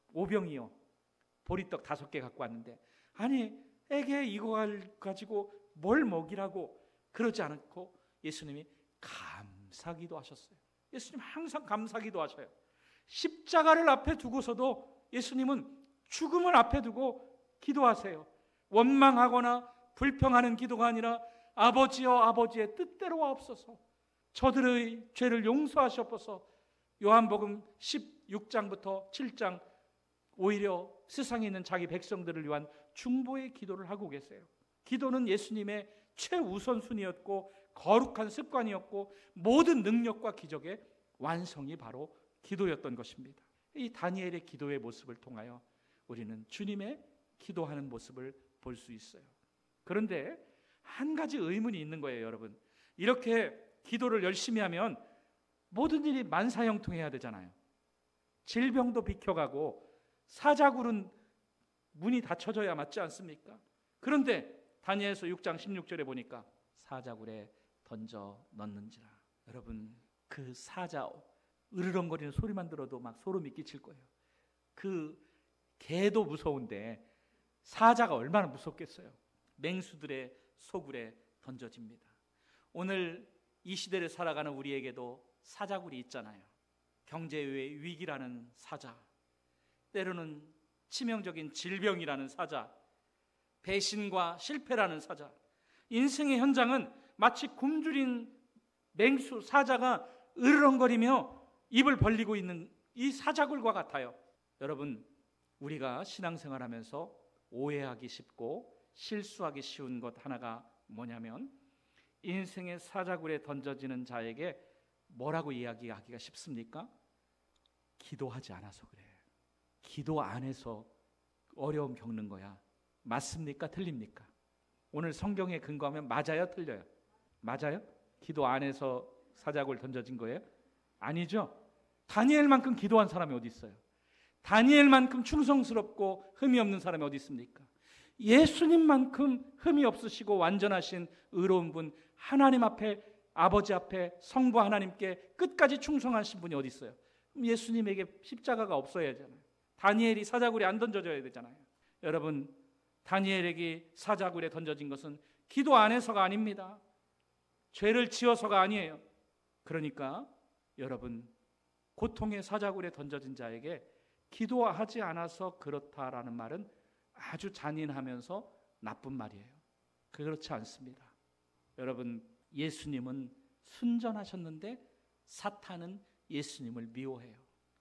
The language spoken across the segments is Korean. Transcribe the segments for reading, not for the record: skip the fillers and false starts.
오병이요, 보리떡 5개 갖고 왔는데, 아니 애게 이거 가지고 뭘 먹이라고 그러지 않고 예수님이 감사기도 하셨어요. 예수님 항상 감사기도 하셔요. 십자가를 앞에 두고서도 예수님은 죽음을 앞에 두고 기도하세요. 원망하거나 불평하는 기도가 아니라 아버지여, 아버지의 뜻대로 하옵소서, 저들의 죄를 용서하시옵소서. 요한복음 16장부터 7장 오히려 세상에 있는 자기 백성들을 위한 중보의 기도를 하고 계세요. 기도는 예수님의 최우선순위였고 거룩한 습관이었고 모든 능력과 기적의 완성이 바로 기도였던 것입니다. 이 다니엘의 기도의 모습을 통하여 우리는 주님의 기도하는 모습을 볼 수 있어요. 그런데 한 가지 의문이 있는 거예요, 여러분. 이렇게 기도를 열심히 하면 모든 일이 만사형통해야 되잖아요. 질병도 비켜가고 사자굴은 문이 닫혀져야 맞지 않습니까? 그런데 다니엘서 6장 16절에 보니까 사자굴에 던져 넣는지라. 여러분, 그 사자 으르렁거리는 소리만 들어도 막 소름이 끼칠 거예요. 그 개도 무서운데 사자가 얼마나 무섭겠어요. 맹수들의 소굴에 던져집니다. 오늘 이 시대를 살아가는 우리에게도 사자굴이 있잖아요. 경제의 위기라는 사자, 때로는 치명적인 질병이라는 사자, 배신과 실패라는 사자. 인생의 현장은 마치 굶주린 맹수 사자가 으르렁거리며 입을 벌리고 있는 이 사자굴과 같아요. 여러분, 우리가 신앙생활하면서 오해하기 쉽고 실수하기 쉬운 것 하나가 뭐냐면, 인생의 사자굴에 던져지는 자에게 뭐라고 이야기하기가 쉽습니까? 기도하지 않아서 그래. 기도 안 해서 어려움 겪는 거야. 맞습니까? 틀립니까? 오늘 성경에 근거하면 맞아요? 틀려요? 맞아요? 기도 안 해서 사자굴 던져진 거예요? 아니죠. 다니엘만큼 기도한 사람이 어디 있어요? 다니엘만큼 충성스럽고 흠이 없는 사람이 어디 있습니까? 예수님만큼 흠이 없으시고 완전하신 의로운 분, 하나님 앞에, 아버지 앞에, 성부 하나님께 끝까지 충성하신 분이 어디 있어요? 예수님에게 십자가가 없어야 하잖아요. 다니엘이 사자굴에 안 던져져야 되잖아요. 여러분, 다니엘에게 사자굴에 던져진 것은 기도 안 해서가 아닙니다. 죄를 지어서가 아니에요. 그러니까 여러분, 고통의 사자굴에 던져진 자에게 기도하지 않아서 그렇다라는 말은 아주 잔인하면서 나쁜 말이에요. 그렇지 않습니다. 여러분, 예수님은 순전하셨는데 사탄은 예수님을 미워해요.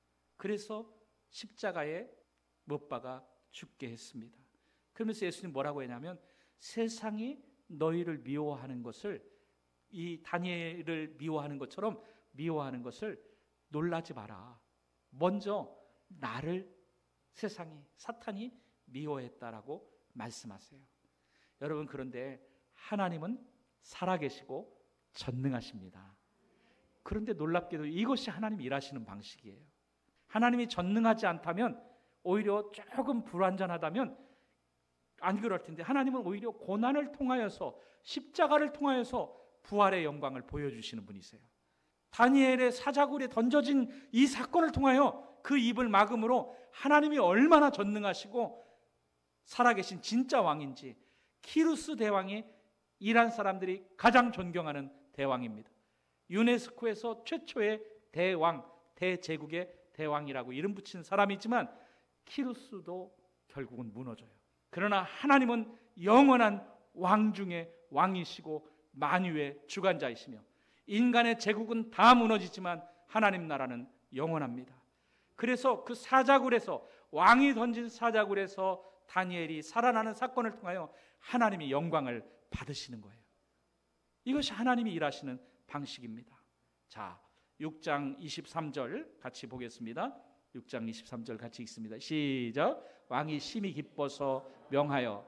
그래서 십자가에 못 박아 죽게 했습니다. 그러면서 예수님 뭐라고 했냐면, 세상이 너희를 미워하는 것을, 이 다니엘을 미워하는 것처럼 미워하는 것을 놀라지 마라. 먼저 나를 세상이, 사탄이 미워했다라고 말씀하세요. 여러분, 그런데 하나님은 살아계시고 전능하십니다. 그런데 놀랍게도 이것이 하나님이 일하시는 방식이에요. 하나님이 전능하지 않다면, 오히려 조금 불완전하다면 안 그럴 텐데, 하나님은 오히려 고난을 통하여서, 십자가를 통하여서 부활의 영광을 보여주시는 분이세요. 다니엘의 사자굴에 던져진 이 사건을 통하여 그 입을 막음으로 하나님이 얼마나 전능하시고 살아계신 진짜 왕인지, 키루스 대왕이 이란 사람들이 가장 존경하는 대왕입니다. 유네스코에서 최초의 대왕, 대제국의 대왕이라고 이름 붙인 사람이지만 키루스도 결국은 무너져요. 그러나 하나님은 영원한 왕 중의 왕이시고 만유의 주관자이시며, 인간의 제국은 다 무너지지만 하나님 나라는 영원합니다. 그래서 그 사자굴에서, 왕이 던진 사자굴에서 다니엘이 살아나는 사건을 통하여 하나님이 영광을 받으시는 거예요. 이것이 하나님이 일하시는 방식입니다. 자, 6장 23절 같이 보겠습니다. 6장 23절 같이 읽습니다. 시작. 왕이 심히 기뻐서 명하여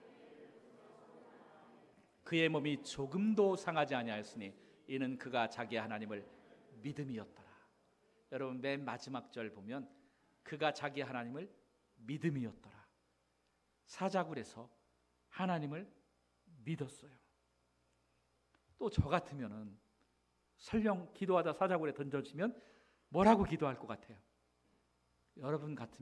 그의 몸이 조금도 상하지 아니하였으니 이는 그가 자기 하나님을 믿음이었더라. 여러분, 맨 마지막 절 보면 그가 자기 하나님을 믿음이었더라. 사자굴에서 하나님을 믿었어요. 또 저 같으면은 설령 기도하다 사자굴에 던져지면 뭐라고 기도할 것 같아요? 여러분 같으면